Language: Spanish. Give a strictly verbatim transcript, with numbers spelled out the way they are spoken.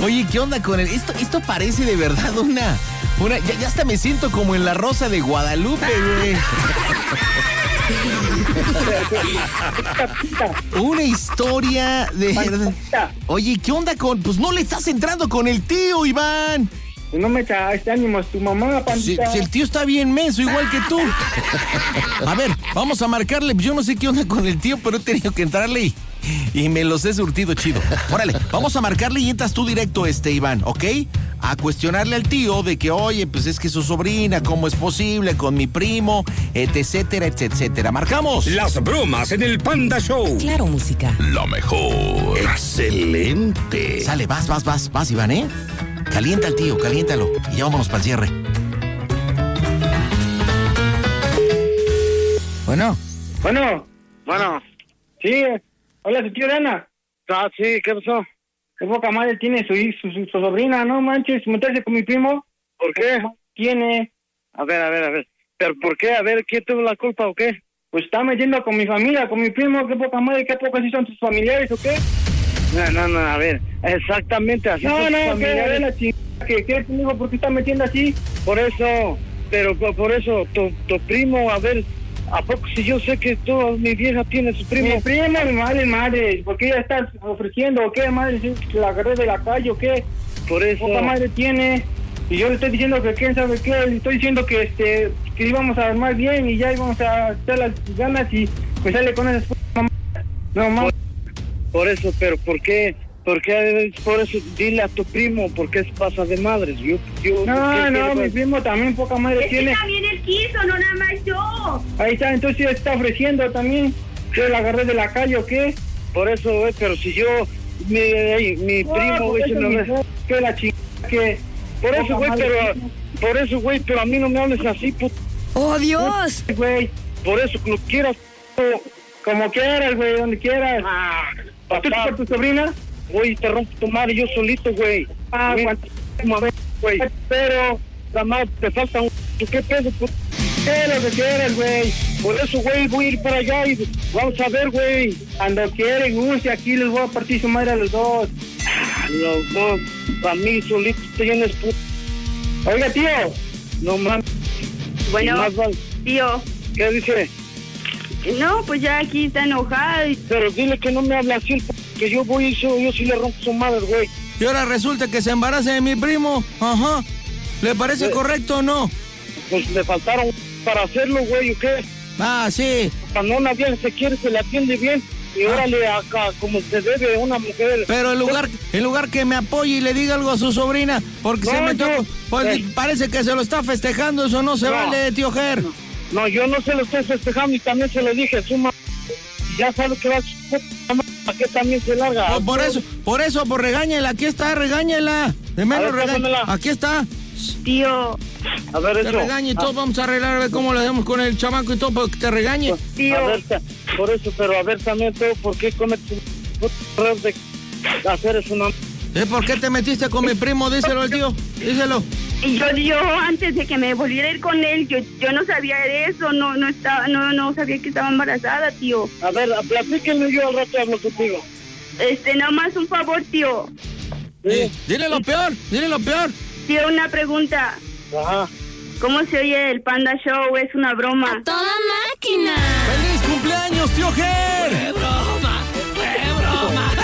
Oye, ¿qué onda con él? Esto, esto parece de verdad una... una ya, ya hasta me siento como en La Rosa de Guadalupe, güey. Una historia de... Oye, ¿qué onda con...? Pues no le estás entrando con el tío, Iván. No me echaste ánimos tu mamá, pandita. Si, si el tío está bien menso, igual que tú. A ver, vamos a marcarle. Yo no sé qué onda con el tío, pero he tenido que entrarle y, y me los he surtido chido. Órale, vamos a marcarle y entras tú directo, este, Iván, ¿ok? A cuestionarle al tío de que, oye, pues es que su sobrina, ¿cómo es posible? Con mi primo, etcétera, etcétera. ¡Marcamos! Las bromas en el Panda Show. Claro, música. Lo mejor. Excelente. Sale, vas, vas, vas, vas, Iván, ¿eh? Calienta al tío, caliéntalo. Y ya vámonos para el cierre. Bueno. Bueno. Bueno. Sí. Hola, su tío Dana. Ah, sí, ¿qué pasó? Qué poca madre tiene su, su, su, su sobrina, no manches, meterse con mi primo. ¿Por qué? Tiene. A ver, a ver, a ver. ¿Pero por qué? A ver, ¿quién tuvo la culpa o qué? Pues está metiendo con mi familia, con mi primo. Qué poca madre, qué poca si son sus familiares o qué. No, no, no, a ver, exactamente así. No, son no, tus que familiares. la chingada, que qué, conmigo, ¿por qué está metiendo así? Por eso, pero por, por eso, tu, tu primo, a ver, ¿a poco si yo sé que toda mi vieja tiene su primo? Mi primo, mi madre, madre, ¿por qué ella está ofreciendo o qué, madre? ¿Si la agarré de la calle o qué? Por eso. Poca madre tiene. Y yo le estoy diciendo que quién sabe qué, le estoy diciendo que este que íbamos a armar bien y ya íbamos a hacer las ganas y pues sale con esas mamás. No, mamá. Por, por eso, pero ¿por qué? ¿Por qué? Por eso, dile a tu primo, porque es pasa de madres. Yo, yo, No, ¿qué, no, qué, mi primo también poca madre Es tiene. que también él quiso, no nada más yo. Ahí está, entonces ella está ofreciendo también. Yo la agarré de la calle o qué. Por eso, güey, pero si yo, mi, mi No, primo, güey, porque se eso me... mi- que la chingada que. Por eso, poca güey, madre pero, tiene. por eso, güey, pero a mí no me hables así, puto. ¡Oh, Dios! Güey, Por eso, lo quieras, puto. como quieras, güey, donde quieras. Ah, ¿Tú papá, por tu sobrina? güey, te rompo tu madre yo solito, güey. Ah, Mira, cuando- a ver, güey, pero, la madre, te falta un... ¿Qué pedo, puto? ¿Qué lo que quieras, güey? Por eso, güey, voy a ir para allá y vamos a ver, güey. Cuando quieren, guste, aquí les voy a partir su madre a los dos. Los dos, para mí solito tienes, puto. Oiga, tío. No mames. Bueno, Más vale. tío, ¿Qué dice? no, pues ya aquí está enojado. y- Pero dile que no me hable así, p- que yo voy y yo, yo sí le rompo su madre, güey. Y ahora resulta que se embaraza de mi primo. Ajá. ¿Le parece Sí. correcto o no? Pues le faltaron para hacerlo, güey, ¿o qué? Ah, sí. Cuando una vieja se quiere, se le atiende bien. Y órale, acá, como se debe una mujer. Pero en lugar, en lugar que me apoye y le diga algo a su sobrina, porque No, se me yo- tocó, pues eh. parece que se lo está festejando, eso no se No. vale, tío Ger. No, yo no se lo estoy festejando y también se lo dije, su ma... Ya sabe que va a su puta madre, ¿a qué también se larga? Por, por eso, por eso, por regáñela, aquí está, regáñela. De menos A ver, pásamela. regáñela. Aquí está. Tío, A ver, Te eso. regañe y todo, vamos a arreglar a ver cómo le hacemos con el chamaco y todo, para que te regañe. tío. A ver, ta- por eso, pero a ver también todo, ¿por qué cometes un puto error de hacer eso una... ¿Eh, ¿Por qué te metiste con mi primo? Díselo al tío, díselo. Y yo, yo antes de que me volviera a ir con él, yo, yo no sabía de eso, no, no estaba, no, no sabía que estaba embarazada, tío. A ver, platíquenme, yo al rato hablo contigo. Este, nada más un favor, tío. Eh, dile lo peor, dile lo peor. Tío, una pregunta. Ajá. ¿Cómo se oye el Panda Show? Es una broma. ¡Toda máquina! ¡Feliz cumpleaños, tío Ger!